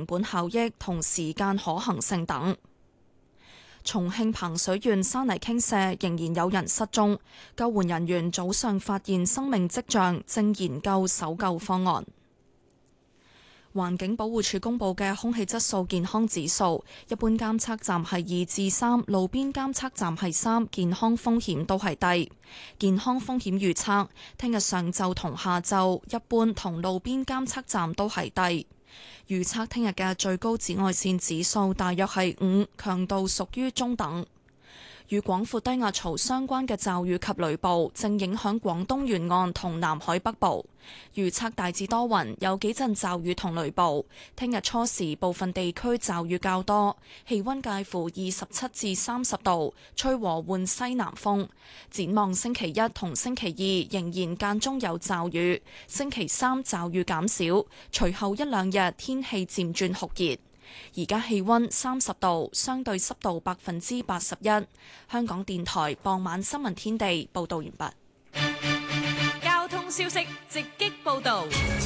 本效益同時間可行性等。重慶彭水縣山泥傾瀉，仍然有人失蹤，救援人員早上發現生命跡象，正研究搜救方案。環境保護署公布嘅空氣質素健康指數，一般監測站係2至3，路邊監測站係3，健康風險都係低。健康風險預測，聽日上晝同下晝，一般同路邊監測站都係低。預測聽日嘅最高紫外線指數大約係5，強度屬於中等。與廣闊低壓槽相關嘅驟雨及雷暴正影響廣東沿岸同南海北部，預測大致多雲，有幾陣驟雨同雷暴。聽日初時部分地區驟雨較多，氣溫介乎27至30度，吹和緩西南風。展望星期一同星期二仍然間中有驟雨，星期三驟雨減少，隨後一兩日天氣漸轉酷熱。而家氣溫30度，相對濕度81%。香港電台傍晚新聞天地報道完畢。 交通消息直擊報道。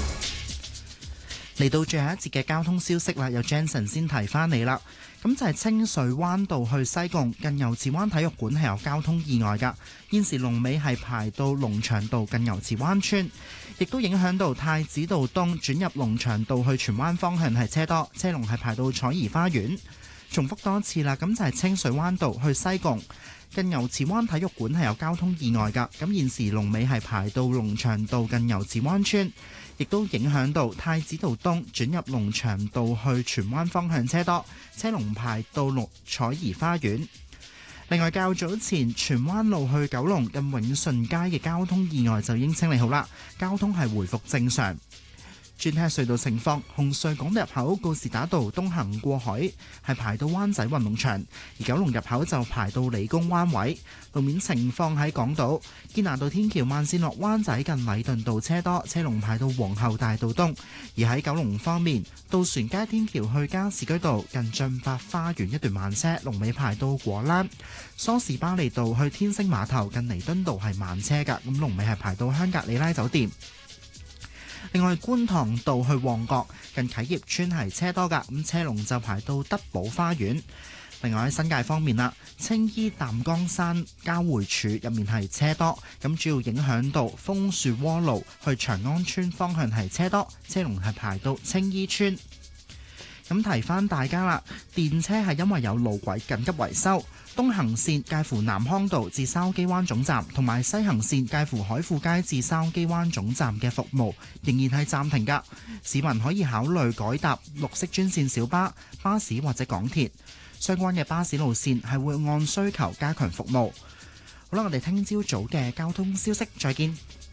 嚟到最後一節嘅交通消息啦，有 Jensen 先提翻你啦。咁就係清水灣道去西貢近油池灣體育館係有交通意外㗎，現時龍尾係排到龍翔道近油池灣村，亦都影響到太子道東轉入龍翔道去荃灣方向係車多，車龍係排到彩頤花園。重複多次啦，咁就係清水灣道去西貢近油池灣體育館係有交通意外㗎，咁現時龍尾係排到龍翔道近油池灣村，亦都影響到太子道東轉入龍翔道去荃灣方向車多，車龍排到彩頤花園。另外較早前荃灣路去九龍近永順街嘅交通意外就已經清理好啦，交通係回復正常。轉睇隧道情況，紅隧港島入口告士打道東行過海係排到灣仔運動場，而九龍入口就排到理工灣位。路面情況喺港島堅拿道天橋慢線落灣仔近禮頓道車多，車龍排到皇后大道東。而喺九龍方面，渡船街天橋去加士居道近駿發花園一段慢車，龍尾排到果欄。梳士巴利道去天星碼頭近彌敦道係慢車㗎，咁龍尾係排到香格里拉酒店。另外，觀塘道去旺角近啟業邨係車多㗎，咁車龍就排到德寶花園。另外喺新界方面啦，青衣淡江山交匯處入面係車多，咁主要影響到楓樹窩路去長安村方向係車多，車龍係排到青衣村。咁提翻大家啦，電車係因為有路軌緊急維修，東行線介乎南康道至筲箕灣總站，同埋西行線介乎海富街至筲箕灣總站嘅服務仍然係暫停㗎。市民可以考慮改搭綠色專線小巴、巴士或者港鐵，相關嘅巴士路線係會按需求加強服務。好啦，我哋聽朝早嘅交通消息再見。